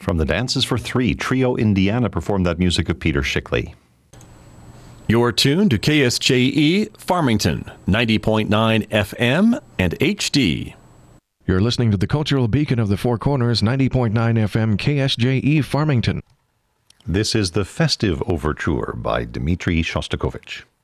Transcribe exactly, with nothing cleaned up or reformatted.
From the Dances for Three, Trio Indiana performed that music of Peter Shickley. You're tuned to K S J E Farmington, ninety point nine F M and H D. You're listening to the Cultural Beacon of the Four Corners, ninety point nine F M, K S J E Farmington. This is the Festive Overture by Dmitri Shostakovich.